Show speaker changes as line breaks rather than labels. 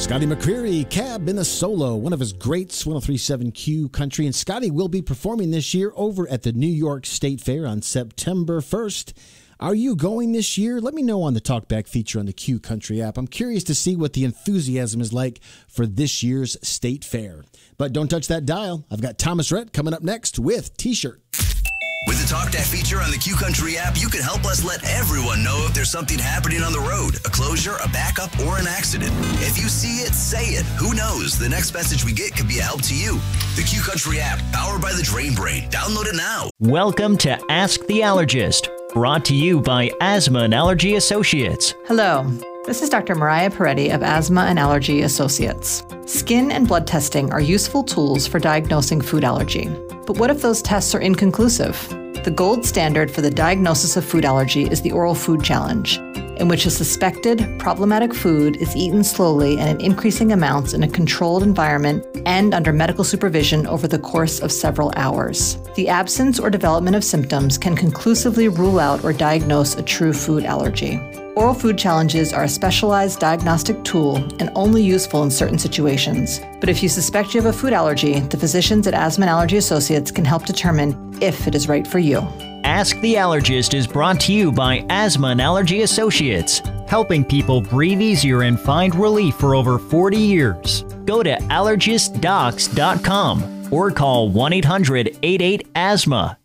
Scotty McCreery, Cab in a Solo, one of his greats, 103.7 Country. And Scotty will be performing this year over at the New York State Fair on September 1st. Are you going this year? Let me know on the Talkback feature on the Q Country app. I'm curious to see what the enthusiasm is like for this year's State Fair. But don't touch that dial. I've got Thomas Rhett coming up next with T-Shirt.
With the Talk That feature on the Q Country app, you can help us let everyone know if there's something happening on the road, a closure, a backup, or an accident. If you see it, say it. Who knows? The next message we get could be a help to you. The Q Country app, powered by the Drain Brain. Download it now.
Welcome to Ask the Allergist, brought to you by Asthma and Allergy Associates.
Hello. This is Dr. Mariah Peretti of Asthma and Allergy Associates. Skin and blood testing are useful tools for diagnosing food allergy. But what if those tests are inconclusive? The gold standard for the diagnosis of food allergy is the Oral Food Challenge, in which a suspected problematic food is eaten slowly and in increasing amounts in a controlled environment and under medical supervision over the course of several hours. The absence or development of symptoms can conclusively rule out or diagnose a true food allergy. Oral food challenges are a specialized diagnostic tool and only useful in certain situations. But if you suspect you have a food allergy, the physicians at Asthma and Allergy Associates can help determine if it is right for you.
Ask the Allergist is brought to you by Asthma and Allergy Associates, helping people breathe easier and find relief for over 40 years. Go to allergistdocs.com or call 1-800-88-ASTHMA.